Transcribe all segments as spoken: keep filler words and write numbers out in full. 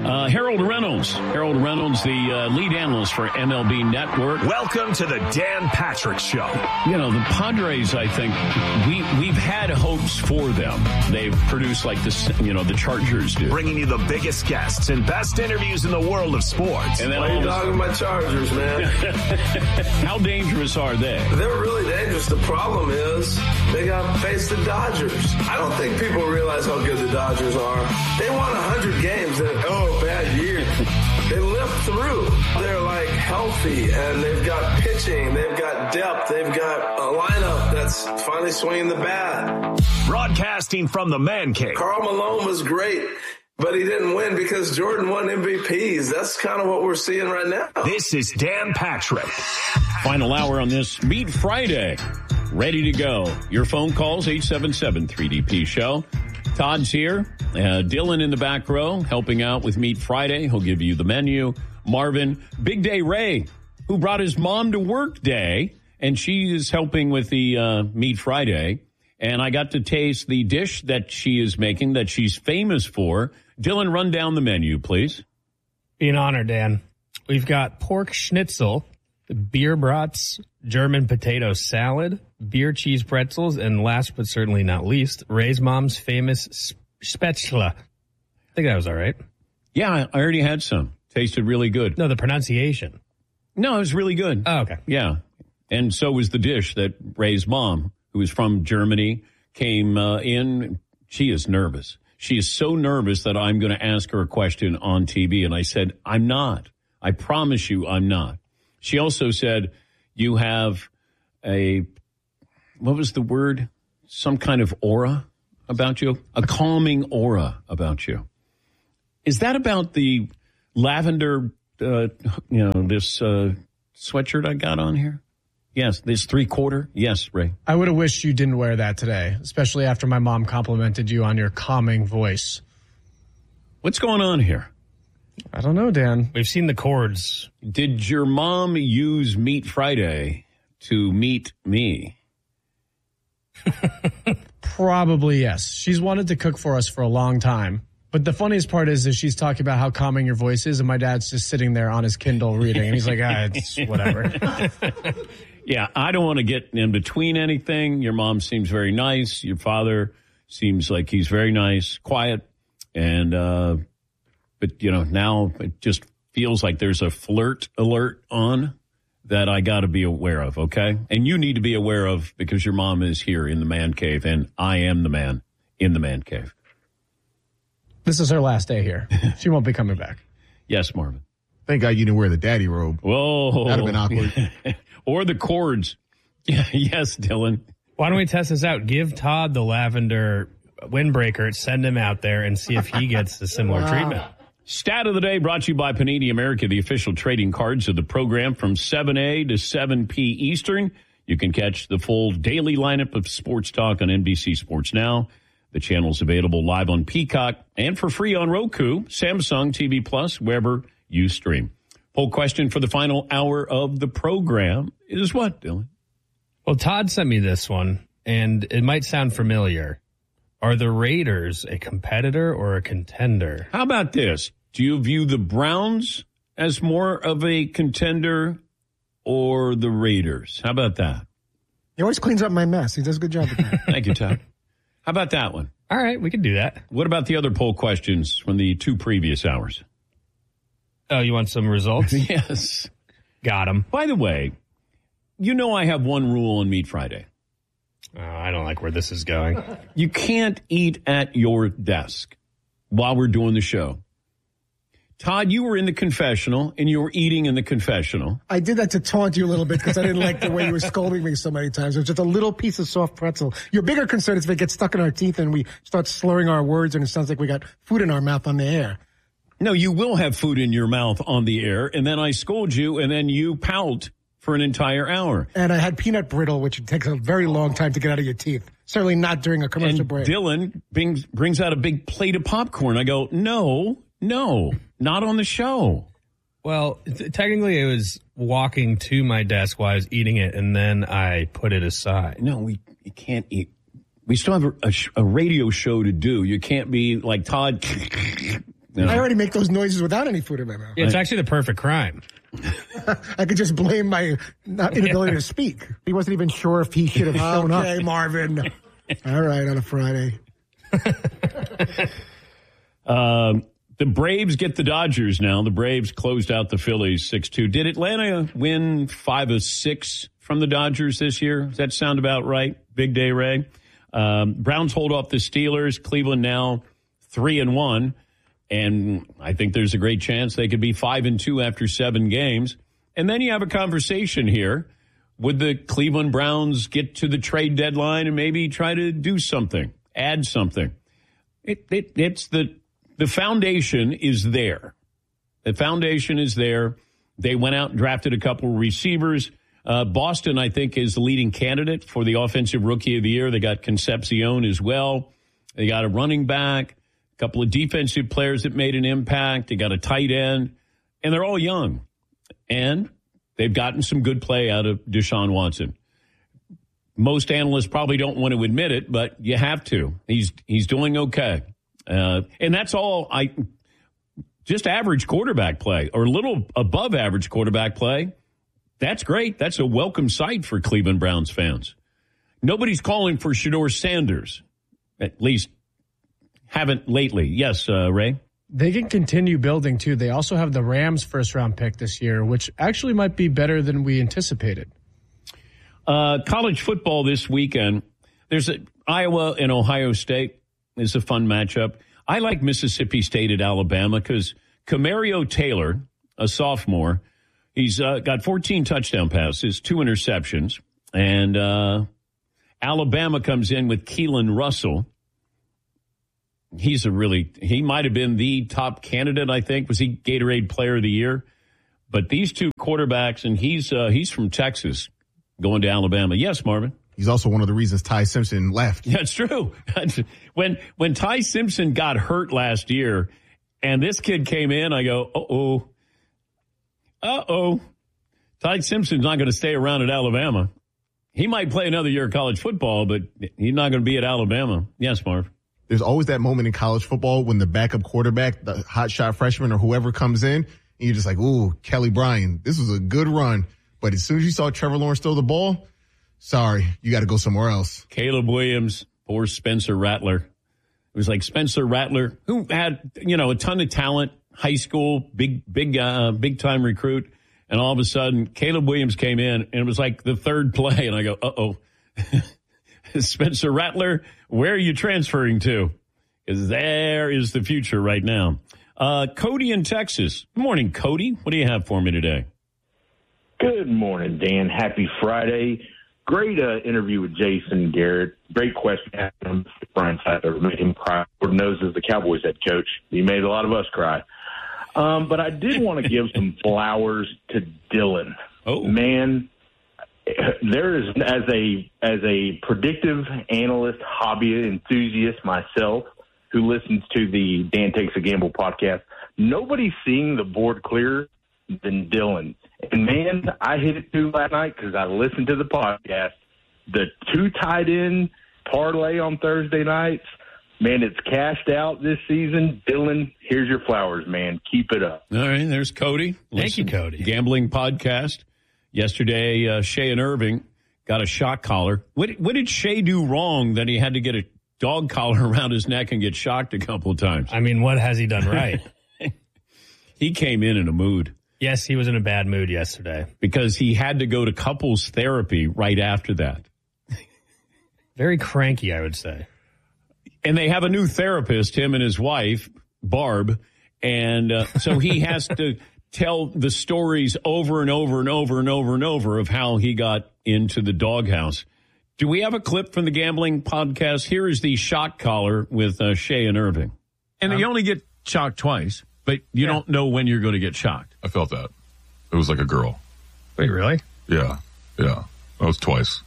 Uh, Harold Reynolds. Harold Reynolds, the uh, lead analyst for M L B Network. Welcome to the Dan Patrick Show. You know, the Padres, I think, we, we've had hopes for them. They've produced like the, you know, the Chargers do. Bringing you the biggest guests and best interviews in the world of sports. And then Why are you talking about Chargers, man? How dangerous are they? They're really dangerous. The problem is they got to face the Dodgers. I don't think people realize how good the Dodgers are. They won one hundred games and, oh, bad year. They lived through. They're like healthy and they've got pitching. They've got depth. They've got a lineup that's finally swinging the bat. Broadcasting from the Man Cave. Karl Malone was great, but he didn't win because Jordan won M V Ps. That's kind of what we're seeing right now. This is Dan Patrick. Final hour on this Meet Friday. Ready to go. Your phone calls, eight seven seven three D P show. Todd's here. Uh, Dylan in the back row helping out with Meet Friday. He'll give you the menu. Marvin, Big Day Ray, who brought his mom to work day, and she is helping with the uh, Meet Friday. And I got to taste the dish that she is making that she's famous for. Dylan, run down the menu, please. Be an honor, Dan. We've got pork schnitzel, beer brats, German potato salad, beer cheese pretzels, and last but certainly not least, Ray's mom's famous spätzle. I think that was all right. Yeah, I already had some. Tasted really good. No, the pronunciation. No, it was really good. Oh, okay. Yeah. And so was the dish that Ray's mom, who is from Germany, came uh, in. She is nervous. She is so nervous that I'm going to ask her a question on T V. And I said, I'm not. I promise you I'm not. She also said, you have a, what was the word? Some kind of aura about you? A calming aura about you. Is that about the lavender, uh, you know, this uh, sweatshirt I got on here? Yes, this three-quarter? Yes, Ray. I would have wished you didn't wear that today, especially after my mom complimented you on your calming voice. What's going on here? I don't know, Dan. We've seen the chords. Did your mom use Meet Friday to meet me? Probably, yes. She's wanted to cook for us for a long time. But the funniest part is, is she's talking about how calming your voice is, and my dad's just sitting there on his Kindle reading, and he's like, ah, it's whatever. Yeah, I don't want to get in between anything. Your mom seems very nice. Your father seems like he's very nice, quiet, and uh, but you know now it just feels like there's a flirt alert on that I got to be aware of. Okay, and you need to be aware of because your mom is here in the man cave, and I am the man in the man cave. This is her last day here. She won't be coming back. Yes, Marvin. Thank God you didn't wear the daddy robe. Whoa. That'd have been awkward. Or the cords. Yeah, yes, Dylan. Why don't we test this out? Give Todd the lavender windbreaker, send him out there, and see if he gets the similar wow. treatment. Stat of the day brought to you by Panini America, the official trading cards of the program from seven A to seven P Eastern. You can catch the full daily lineup of sports talk on N B C Sports Now. The channel's available live on Peacock and for free on Roku, Samsung T V Plus, wherever you stream. Poll question for the final hour of the program is what, Dylan? Well, Todd sent me this one, and it might sound familiar. Are the Raiders a competitor or a contender? How about this? Do you view the Browns as more of a contender or the Raiders? How about that? He always cleans up my mess. He does a good job with that. Thank you, Todd. How about that one? All right, we can do that. What about the other poll questions from the two previous hours? Oh, you want some results? Yes. Got them. By the way, you know I have one rule on Meat Friday. Oh, I don't like where this is going. You can't eat at your desk while we're doing the show. Todd, you were in the confessional, and you were eating in the confessional. I did that to taunt you a little bit because I didn't like the way you were scolding me so many times. It was just a little piece of soft pretzel. Your bigger concern is if it gets stuck in our teeth and we start slurring our words and it sounds like we got food in our mouth on the air. No, you will have food in your mouth on the air, and then I scold you, and then you pout for an entire hour. And I had peanut brittle, which takes a very long time to get out of your teeth. Certainly not during a commercial and break. Dylan brings, brings out a big plate of popcorn. I go, no, no, not on the show. Well, th- technically it was walking to my desk while I was eating it, and then I put it aside. No, we you can't eat. We still have a, a, a radio show to do. You can't be like Todd You know. I already make those noises without any food in my mouth. Yeah, it's actually the perfect crime. I could just blame my not inability to speak. He wasn't even sure if he should have shown up. Okay, Marvin. All right, on a Friday. um, the Braves get the Dodgers now. The Braves closed out the Phillies six two. Did Atlanta win five of six from the Dodgers this year? Does that sound about right? Big day, Ray. Um, Browns hold off the Steelers. Cleveland now three and one. And I think there's a great chance they could be five and two after seven games. And then you have a conversation here. Would the Cleveland Browns get to the trade deadline and maybe try to do something, add something? It, it, it's the the foundation is there. The foundation is there. They went out and drafted a couple of receivers. Uh, Boston, I think, is the leading candidate for the Offensive Rookie of the Year. They got Concepcion as well. They got a running back. Couple of defensive players that made an impact. They got a tight end, and they're all young. And they've gotten some good play out of Deshaun Watson. Most analysts probably don't want to admit it, but you have to. He's he's doing okay. Uh, and that's all I just average quarterback play or a little above average quarterback play. That's great. That's a welcome sight for Cleveland Browns fans. Nobody's calling for Shedeur Sanders, at least haven't lately. Yes, uh, Ray? They can continue building, too. They also have the Rams' first-round pick this year, which actually might be better than we anticipated. Uh, college football this weekend. There's a, Iowa and Ohio State is a fun matchup. I like Mississippi State at Alabama because Camario Taylor, a sophomore, he's uh, got fourteen touchdown passes, two interceptions, and uh, Alabama comes in with Keelan Russell. He's a really, he might have been the top candidate, I think. Was he Gatorade Player of the Year? But these two quarterbacks, and he's uh, he's from Texas, going to Alabama. Yes, Marvin? He's also one of the reasons Ty Simpson left. That's true. when when Ty Simpson got hurt last year, and this kid came in, I go, uh-oh, uh-oh. Ty Simpson's not going to stay around at Alabama. He might play another year of college football, but he's not going to be at Alabama. Yes, Marv? There's always that moment in college football when the backup quarterback, the hotshot freshman or whoever comes in, and you're just like, ooh, Kelly Bryant, this was a good run. But as soon as you saw Trevor Lawrence throw the ball, sorry, you got to go somewhere else. Caleb Williams or Spencer Rattler. It was like Spencer Rattler, who had, you know, a ton of talent, high school, big, big, uh, big time recruit. And all of a sudden, Caleb Williams came in, and it was like the third play. And I go, uh-oh. Spencer Rattler, where are you transferring to? Because there is the future right now. Uh, Cody in Texas. Good morning, Cody. What do you have for me today? Good morning, Dan. Happy Friday. Great uh, interview with Jason Garrett. Great question. Brian Sattler made him cry. Lord knows as the Cowboys head coach, he made a lot of us cry. Um, but I did want to give some flowers to Dylan. Oh, man. There is, as a as a predictive analyst, hobby enthusiast myself, who listens to the Dan Takes a Gamble podcast, nobody's seeing the board clearer than Dylan. And, man, I hit it too last night because I listened to the podcast. The two tight end parlay on Thursday nights, man, it's cashed out this season. Dylan, here's your flowers, man. Keep it up. All right, there's Cody. Thank Listen, you, Cody. Gambling podcast. Yesterday, uh, Shea and Irving got a shock collar. What, what did Shea do wrong that he had to get a dog collar around his neck and get shocked a couple of times? I mean, what has he done right? He came in in a mood. Yes, he was in a bad mood yesterday. Because he had to go to couples therapy right after that. Very cranky, I would say. And they have a new therapist, him and his wife, Barb. And uh, so he has to tell the stories over and over and over and over and over of how he got into the doghouse. Do we have a clip from the gambling podcast? Here is the shock collar with uh, Shea and Irving. And um, you only get shocked twice, but you yeah. don't know when you're going to get shocked. I felt that. It was like a girl. Wait, really? Yeah. Yeah. That was twice.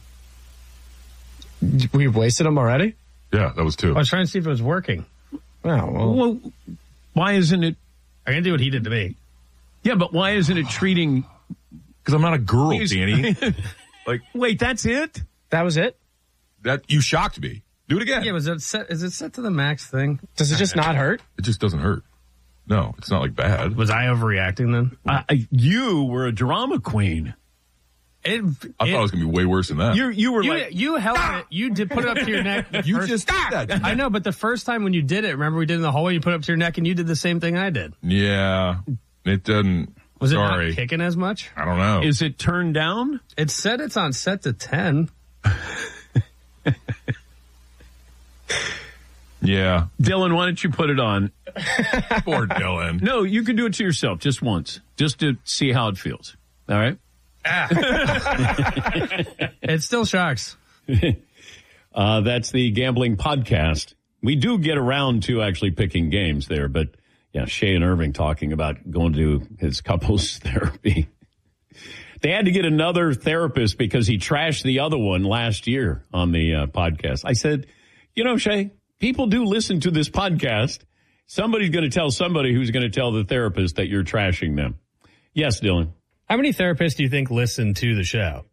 We've wasted them already? Yeah, that was two. I was trying to see if it was working. Wow. Well, well, why isn't it? I can do what he did to me. Yeah, but why isn't it treating? Because I'm not a girl, Danny. Like, wait, that's it? That was it? That you shocked me. Do it again. Yeah, was it set? Is it set to the max thing? Does it just not hurt? It just doesn't hurt. No, it's not like bad. Was I overreacting then? Uh, you were a drama queen. It, I it, thought it was going to be way worse than that. You you were you, like you held it. You did put it up to your neck. the You first- just did that. I know, but the first time when you did it, remember we did it in the hallway, you put it up to your neck and you did the same thing I did. Yeah, it doesn't. Was it sorry. not kicking as much? I don't know. Is it turned down? It said it's on set to ten. Yeah. Dylan, why don't you put it on? Poor Dylan. No, you can do it to yourself just once, just to see how it feels. All right? It still shocks. Uh, that's the Gambling Podcast. We do get around to actually picking games there, but yeah, Shay and Irving talking about going to his couples therapy. They had to get another therapist because he trashed the other one last year on the uh, podcast. I said, you know, Shay, people do listen to this podcast. Somebody's going to tell somebody who's going to tell the therapist that you're trashing them. Yes, Dylan. How many therapists do you think listen to the show?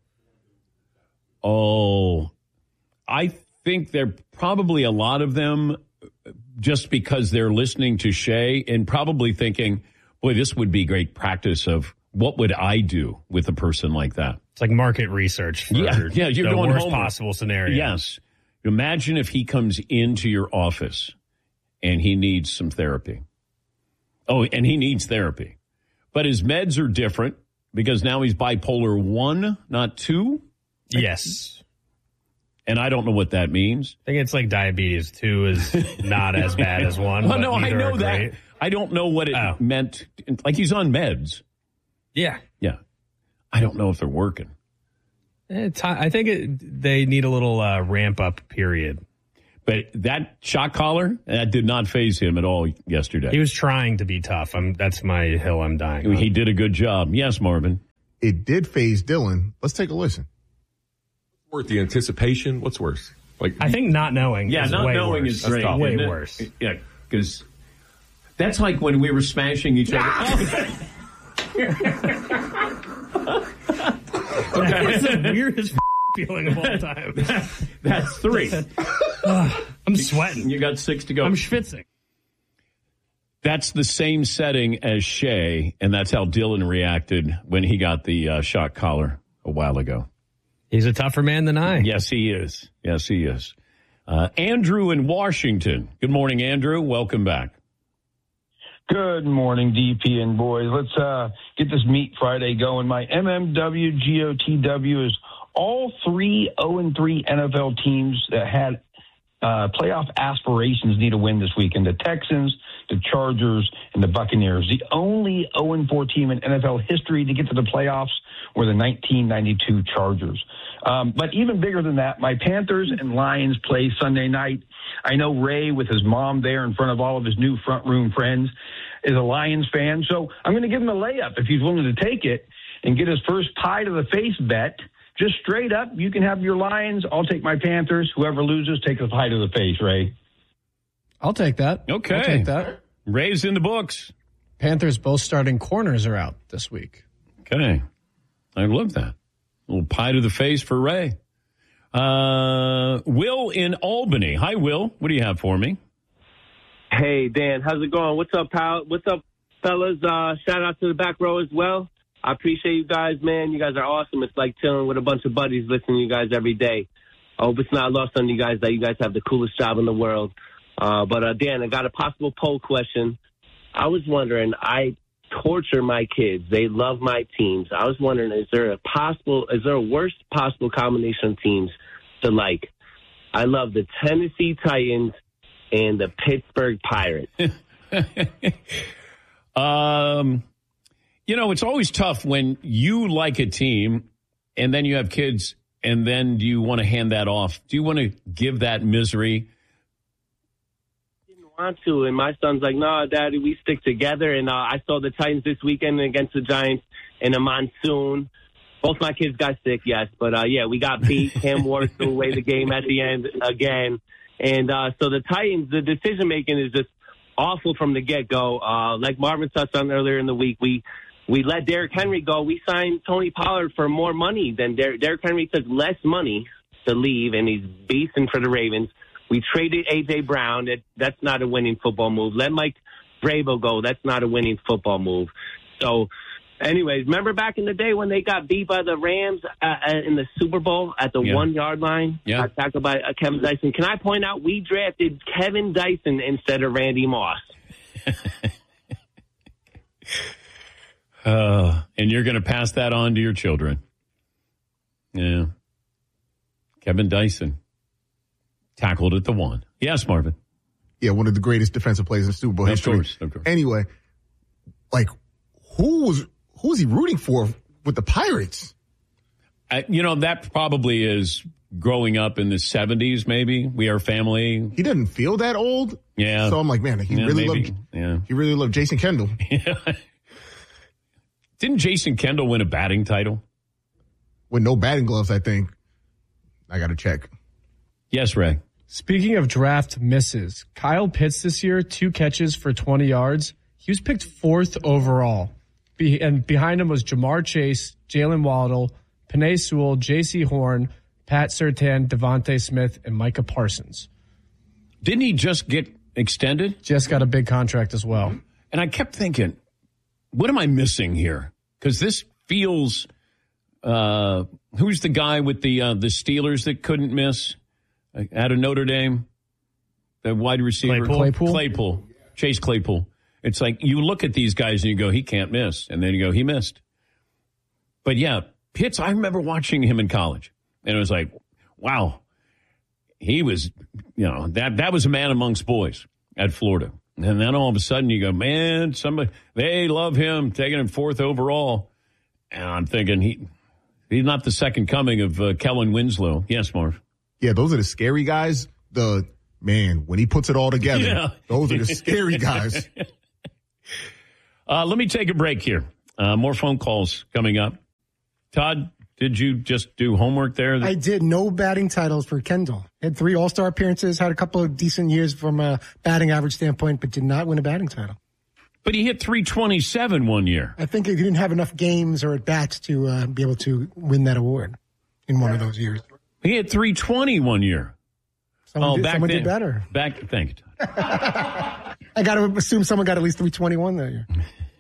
Oh, I think there are probably a lot of them just because they're listening to Shay and probably thinking, boy, this would be great practice of what would I do with a person like that? It's like market research for Yeah, yeah, you're the going worst homework. possible scenario. Yes. Imagine if he comes into your office and he needs some therapy. Oh, and he needs therapy. But his meds are different because now he's bipolar one, not two. Yes. And I don't know what that means. I think it's like diabetes. Two is not as bad as one. Well, but no, I neither know are that. great. I don't know what it Oh. meant. Like he's on meds. Yeah. Yeah. I don't know if they're working. It's, I think it, they need a little uh, ramp up period. But that shot collar, that did not faze him at all yesterday. He was trying to be tough. I'm, that's my hill I'm dying on. He did a good job. Yes, Marvin. It did phase Dylan. Let's take a listen. Worth the anticipation? What's worse? Like I think not knowing Yeah, is not way knowing worse. is great. That's way isn't it? worse. Yeah, because that's like when we were smashing each other. That's the weirdest feeling of all time. That's three. I'm sweating. You got six to go. I'm schwitzing. That's the same setting as Shay, and that's how Dylan reacted when he got the uh, shot collar a while ago. He's a tougher man than I. Yes, he is. Yes, he is. Uh, Andrew in Washington. Good morning, Andrew. Welcome back. Good morning, D P and boys. Let's uh, get this Meat Friday going. My M M W G O T W is all three oh and three N F L teams that had uh, playoff aspirations need a win this weekend. The Texans, the Chargers, and the Buccaneers. The only oh and four team in N F L history to get to the playoffs were the nineteen ninety-two Chargers. Um, but even bigger than that, my Panthers and Lions play Sunday night. I know Ray, with his mom there in front of all of his new front room friends, is a Lions fan. So I'm going to give him a layup if he's willing to take it and get his first pie to the face bet. Just straight up, you can have your Lions. I'll take my Panthers. Whoever loses, take the pie to the face, Ray. I'll take that. Okay. I'll take that. Ray's in the books. Panthers both starting corners are out this week. Okay. I love that. A little pie to the face for Ray. Uh, Will in Albany. Hi, Will. What do you have for me? Hey, Dan. How's it going? What's up, pal? What's up, fellas? Uh, shout out to the back row as well. I appreciate you guys, man. You guys are awesome. It's like chilling with a bunch of buddies listening to you guys every day. I hope it's not lost on you guys that you guys have the coolest job in the world. Uh, but, uh, Dan, I got a possible poll question. I was wondering, I torture my kids. They love my teams. I was wondering, is there a possible, is there a worst possible combination of teams to like? I love the Tennessee Titans and the Pittsburgh Pirates. um, you know, it's always tough when you like a team and then you have kids and then do you want to hand that off? Do you want to give that misery? Want to, and my son's like, no, Daddy, we stick together. And uh, I saw the Titans this weekend against the Giants in a monsoon. Both my kids got sick, yes, but uh, yeah, we got beat. Cam Ward threw away the game at the end again, and uh, so the Titans, the decision making is just awful from the get go. Uh, like Marvin touched on earlier in the week, we we let Derrick Henry go. We signed Tony Pollard for more money than Der- Derrick Henry took less money to leave, and he's beasting for the Ravens. We traded A J. Brown. That, that's not a winning football move. Let Mike Vrabel go. That's not a winning football move. So, anyways, remember back in the day when they got beat by the Rams uh, in the Super Bowl at the Yeah. one-yard line? Yeah. Tackled by uh, Kevin Dyson. Can I point out we drafted Kevin Dyson instead of Randy Moss? Uh, and you're going to pass that on to your children. Yeah. Kevin Dyson tackled at the one. Yes, Marvin. Yeah, one of the greatest defensive players in Super Bowl Of history. course, of course. Anyway, like, who was who was he rooting for with the Pirates? I, you know, that probably is growing up in the seventies, maybe. We Are Family. He doesn't feel that old. Yeah. So I'm like, man, he Yeah, really maybe. loved Yeah. he really loved Jason Kendall. Didn't Jason Kendall win a batting title? With no batting gloves, I think. I got to check. Yes, Ray. Speaking of draft misses, Kyle Pitts this year, two catches for twenty yards. He was picked fourth overall. Be- and behind him was Jamar Chase, Jalen Waddle, Penei Sewell, J C Horn, Pat Surtain, Devontae Smith, and Micah Parsons. Didn't he just get extended? Just got a big contract as well. And I kept thinking, what am I missing here? Because this feels, uh, who's the guy with the uh, the Steelers that couldn't miss uh, out of Notre Dame? The wide receiver. Claypool? Claypool? Claypool. Chase Claypool. It's like you look at these guys and you go, he can't miss. And then you go, he missed. But yeah, Pitts, I remember watching him in college. And it was like, wow, he was, you know, that, that was a man amongst boys at Florida. And then all of a sudden you go, man, somebody, they love him, taking him fourth overall. And I'm thinking, he he's not the second coming of uh, Kellen Winslow. Yes, Marv. Yeah, those are the scary guys. The, man, when he puts it all together, Yeah. those are the scary guys. Uh, let me take a break here. Uh, more phone calls coming up. Todd, did you just do homework there? I did. No batting titles for Kendall. Had three All-Star appearances, had a couple of decent years from a batting average standpoint, but did not win a batting title. But he hit three twenty-seven one year. I think he didn't have enough games or at-bats to uh, be able to win that award in one of those years. He hit three twenty one year. Someone, oh, did, back someone then. did better. Back, thank you, Todd. I got to assume someone got at least three twenty-one that year.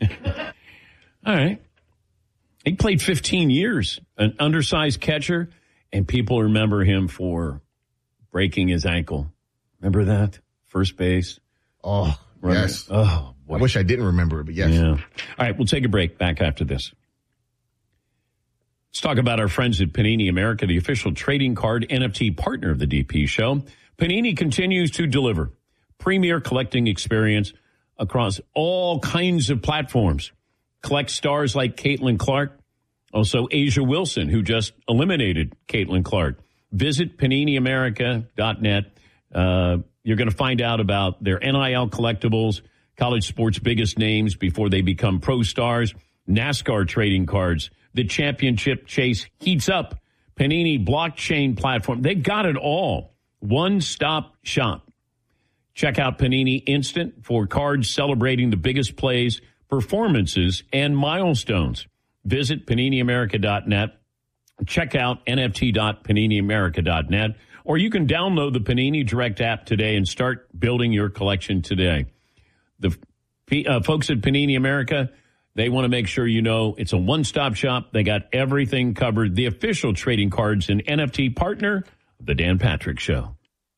All right. He played fifteen years, an undersized catcher, and people remember him for breaking his ankle. Remember that? First base. Oh, Running. yes. Oh, boy. I wish I didn't remember it, but yes. Yeah. All right, we'll take a break. Back after this. Let's talk about our friends at Panini America, the official trading card N F T partner of the D P show. Panini continues to deliver premier collecting experience across all kinds of platforms. Collect stars like Caitlin Clark, also Asia Wilson, who just eliminated Caitlin Clark. Visit panini america dot net. Uh, you're going to find out about their N I L collectibles, college sports' biggest names before they become pro stars, NASCAR trading cards, the championship chase heats up, Panini blockchain platform. They got it all. One-stop shop. Check out Panini Instant for cards celebrating the biggest plays, performances, and milestones. Visit panini america dot net. Check out N F T dot panini america dot net. Or you can download the Panini Direct app today and start building your collection today. The uh, folks at Panini America, they want to make sure you know it's a one-stop shop. They got everything covered. The official trading cards and N F T partner of the Dan Patrick Show.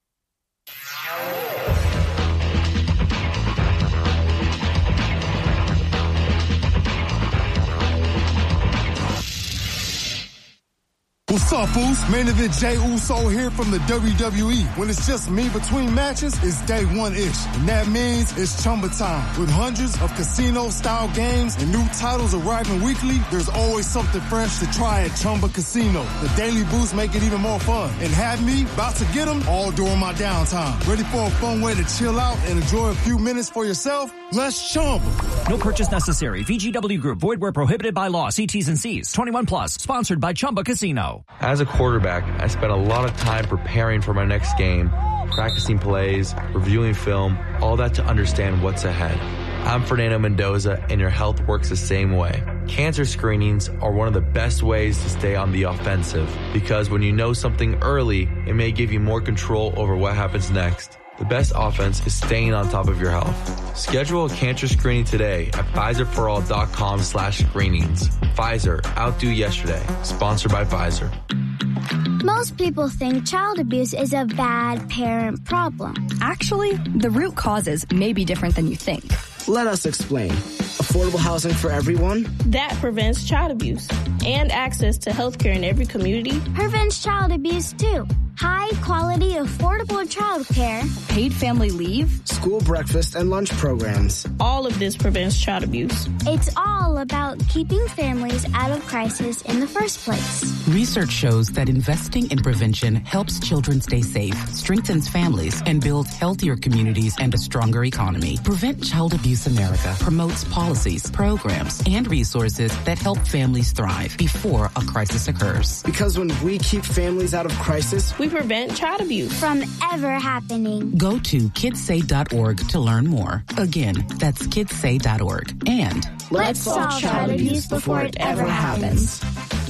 What's up, Boost? Main event Jey Uso here from the W W E. When it's just me between matches, it's day one-ish. And that means it's Chumba time. With hundreds of casino-style games and new titles arriving weekly, there's always something fresh to try at Chumba Casino. The Daily Boost make it even more fun. And have me about to get them all during my downtime. Ready for a fun way to chill out and enjoy a few minutes for yourself? Let's Chumba. No purchase necessary. V G W Group. Void where prohibited by law. See T's and C's. twenty-one plus. Sponsored by Chumba Casino. As a quarterback, I spent a lot of time preparing for my next game, practicing plays, reviewing film, all that to understand what's ahead. I'm Fernando Mendoza, and your health works the same way. Cancer screenings are one of the best ways to stay on the offensive, because when you know something early, it may give you more control over what happens next. The best offense is staying on top of your health. Schedule a cancer screening today at Pfizerforall.com slash screenings. Pfizer, outdo yesterday. Sponsored by Pfizer. Most people think child abuse is a bad parent problem. Actually, the root causes may be different than you think. Let us explain. Affordable housing for everyone? That prevents child abuse. And access to health care in every community. Prevents child abuse, too. High quality, affordable child care. Paid family leave. School breakfast and lunch programs. All of this prevents child abuse. It's all about keeping families out of crisis in the first place. Research shows that investing in prevention helps children stay safe, strengthens families, and builds healthier communities and a stronger economy. Prevent Child Abuse America promotes policies, programs, and resources that help families thrive before a crisis occurs. Because when we keep families out of crisis, we prevent child abuse from ever happening. Go to kidsay dot org to learn more. Again, that's kidsay dot org. And let's solve child abuse before it ever happens.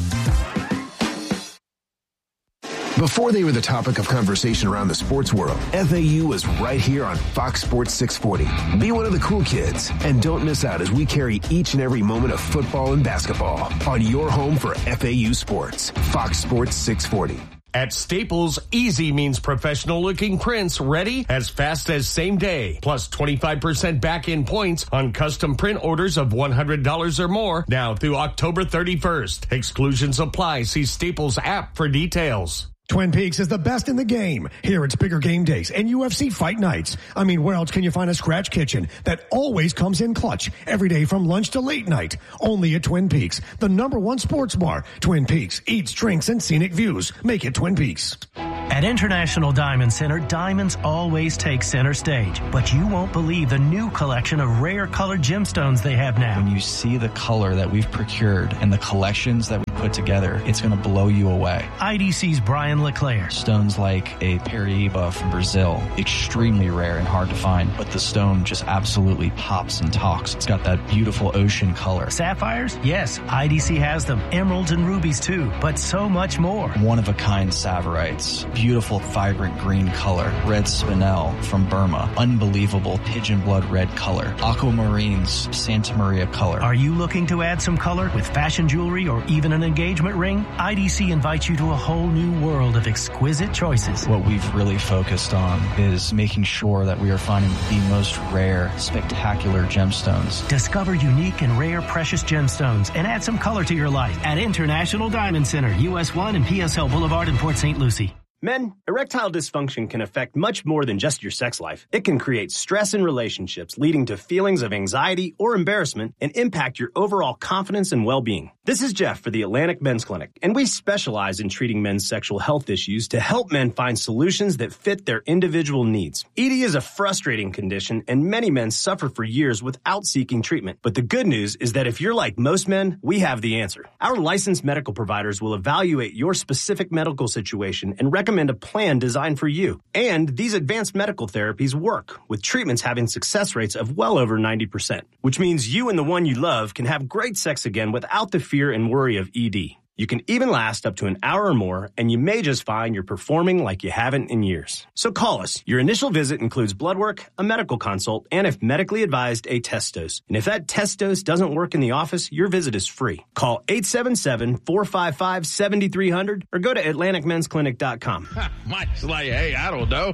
Before they were the topic of conversation around the sports world, F A U was right here on Fox Sports six forty. Be one of the cool kids and don't miss out as we carry each and every moment of football and basketball on your home for F A U sports. Fox Sports six forty. At Staples, easy means professional-looking prints ready as fast as same day. Plus twenty-five percent back-end points on custom print orders of one hundred dollars or more now through October thirty-first. Exclusions apply. See Staples app for details. Twin Peaks is the best in the game. Here it's bigger game days and U F C fight nights. I mean, where else can you find a scratch kitchen that always comes in clutch every day from lunch to late night? Only at Twin Peaks, the number one sports bar. Twin Peaks, eats, drinks, and scenic views. Make it Twin Peaks. At International Diamond Center, diamonds always take center stage. But you won't believe the new collection of rare colored gemstones they have now. When you see the color that we've procured and the collections that we put together, it's going to blow you away. I D C's Brian LeClaire. Stones like a Paraíba from Brazil, extremely rare and hard to find, but the stone just absolutely pops and talks. It's got that beautiful ocean color. Sapphires? Yes, I D C has them. Emeralds and rubies too, but so much more. One-of-a-kind Saverites. Beautiful, vibrant green color. Red spinel from Burma. Unbelievable pigeon blood red color. Aquamarines, Santa Maria color. Are you looking to add some color with fashion jewelry or even an engagement ring? I D C invites you to a whole new world of exquisite choices. What we've really focused on is making sure that we are finding the most rare, spectacular gemstones. Discover unique and rare precious gemstones and add some color to your life at International Diamond Center, U S one and P S L Boulevard in Port Saint Lucie. Men, erectile dysfunction can affect much more than just your sex life. It can create stress in relationships, leading to feelings of anxiety or embarrassment and impact your overall confidence and well-being. This is Jeff for the Atlantic Men's Clinic, and we specialize in treating men's sexual health issues to help men find solutions that fit their individual needs. E D is a frustrating condition, and many men suffer for years without seeking treatment. But the good news is that if you're like most men, we have the answer. Our licensed medical providers will evaluate your specific medical situation and recommend recommend a plan designed for you. And these advanced medical therapies work, with treatments having success rates of well over ninety percent, which means you and the one you love can have great sex again without the fear and worry of E D. You can even last up to an hour or more, and you may just find you're performing like you haven't in years. So call us. Your initial visit includes blood work, a medical consult, and if medically advised, a test dose. And if that test dose doesn't work in the office, your visit is free. Call eight seven seven, four five five, seven three zero zero or go to atlantic men's clinic dot com. Mike's like, hey, I don't know.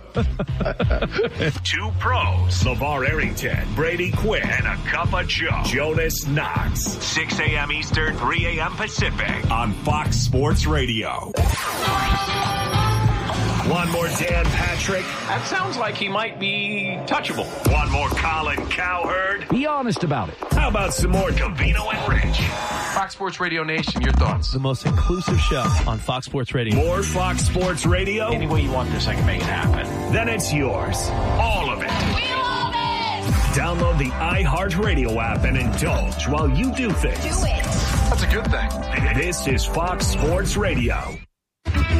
Two pros, LeVar Arrington, Brady Quinn, and a cup of Joe, Jonas Knox. six a.m. Eastern, three a.m. Pacific on Fox Sports Radio. One more Dan Patrick. That sounds like he might be touchable. One more Colin Cowherd. Be honest about it. How about some more Covino and Rich? Fox Sports Radio Nation, your thoughts? The most inclusive show on Fox Sports Radio. More Fox Sports Radio? Any way you want this, I can make it happen. Then it's yours. All of it. We love it! Download the iHeartRadio app and indulge while you do things. Do it. That's a good thing. This is Fox Sports Radio.